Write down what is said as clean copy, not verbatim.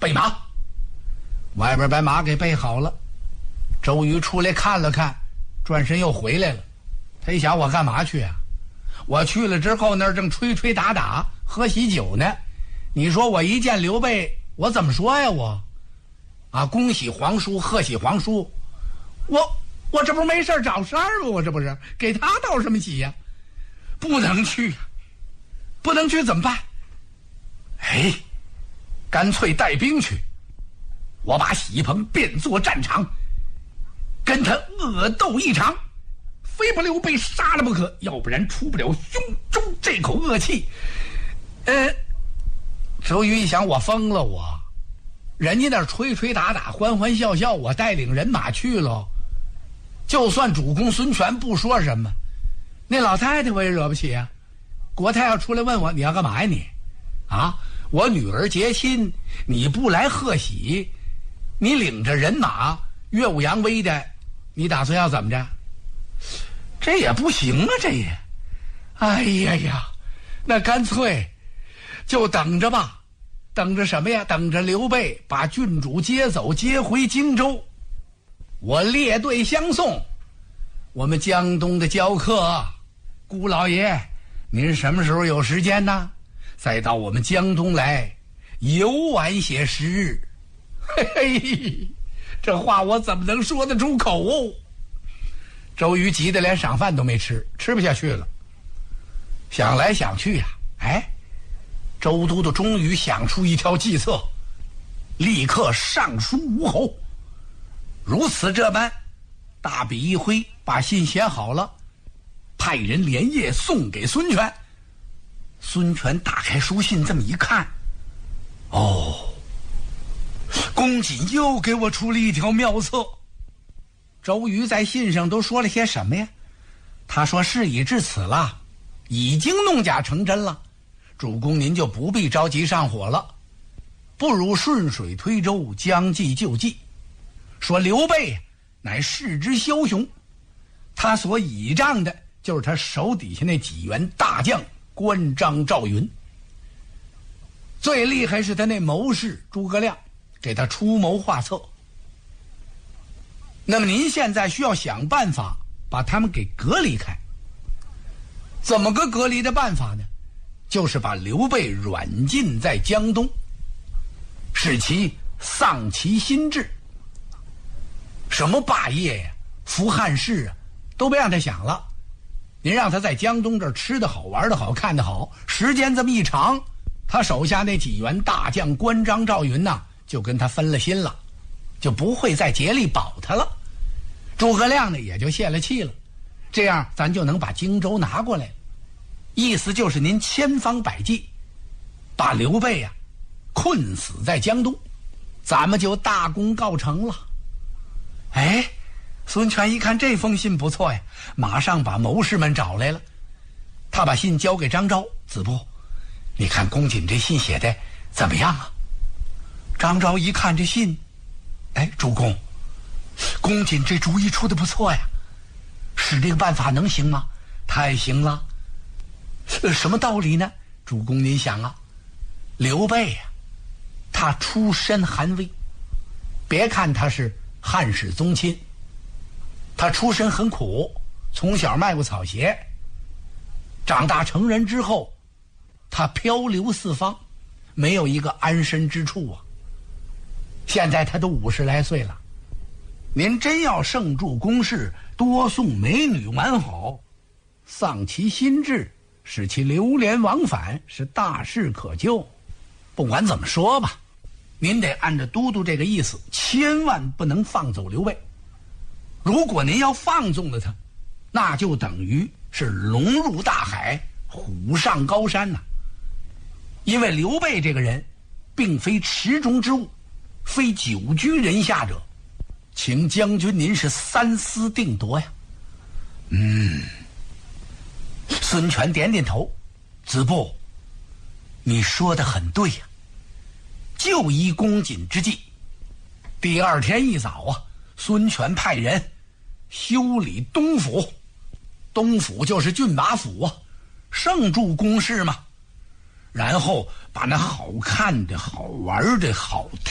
备马。外边把马给备好了，周瑜出来看了看，转身又回来了。他一想，我干嘛去啊？我去了之后那儿正吹吹打打喝喜酒呢，你说我一见刘备我怎么说呀？我啊，恭喜皇叔，贺喜皇叔，我这不是没事找事儿吗？我这不是给他道什么喜呀？不能去呀，不能去怎么办？哎，干脆带兵去，我把喜棚变作战场，跟他恶斗一场，非把刘备杀了不可，要不然出不了胸中这口恶气。周瑜一想，我疯了，人家那吹吹打打欢欢笑笑，我带领人马去了，就算主公孙权不说什么，那老太太我也惹不起啊。国太要出来问我，你要干嘛呀你啊？我女儿结亲，你不来贺喜，你领着人马耀武扬威的，你打算要怎么着？这也不行啊，这也，哎呀，那干脆就等着吧。等着什么呀？等着刘备把郡主接走，接回荆州，我列队相送。我们江东的教客，姑老爷，您什么时候有时间呢？再到我们江东来游玩些时日。嘿嘿，这话我怎么能说得出口？周瑜急得连晌饭都没吃，吃不下去了。想来想去呀，周都督终于想出一条计策，立刻上书吴侯。如此这般，大笔一挥，把信写好了，派人连夜送给孙权。孙权打开书信，这么一看，公瑾又给我出了一条妙策。周瑜在信上都说了些什么呀？他说，事已至此了，已经弄假成真了，主公您就不必着急上火了，不如顺水推舟，将计就计。说刘备乃世之枭雄，他所倚仗的就是他手底下那几员大将关张赵云，最厉害是他那谋士诸葛亮给他出谋划策。那么您现在需要想办法把他们给隔离开。怎么个隔离的办法呢？就是把刘备软禁在江东，使其丧其心志。什么霸业呀、扶汉室啊，都别让他想了。您让他在江东这儿吃得好、玩得好、看得好，时间这么一长，他手下那几员大将关张赵云呐，就跟他分了心了，就不会再竭力保他了。诸葛亮呢，也就泄了气了。这样咱就能把荆州拿过来了。意思就是您千方百计把刘备啊困死在江东，咱们就大功告成了。孙权一看这封信不错呀，马上把谋士们找来了。他把信交给张昭，子布，你看公瑾这信写的怎么样啊？张昭一看这信，主公，公瑾这主意出的不错呀，使这个办法能行吗？太行了。什么道理呢？主公您想啊，刘备啊，他出身寒微，别看他是汉室宗亲，他出身很苦，从小卖过草鞋，长大成人之后，他漂流四方，没有一个安身之处啊。现在他都50来岁了，您真要盛祝公事，多送美女完好，丧其心志，使其流连往返，是大事可救。不管怎么说吧，您得按照都督这个意思，千万不能放走刘备。如果您要放纵了他，那就等于是龙入大海，虎上高山呐。因为刘备这个人并非池中之物，非久居人下者，请将军您是三思定夺呀。孙权点点头，子布，你说的很对呀。就依公瑾之计，第二天一早啊，孙权派人修理东府，东府就是郡马府啊，盛祝公事嘛。然后把那好看的、好玩的、好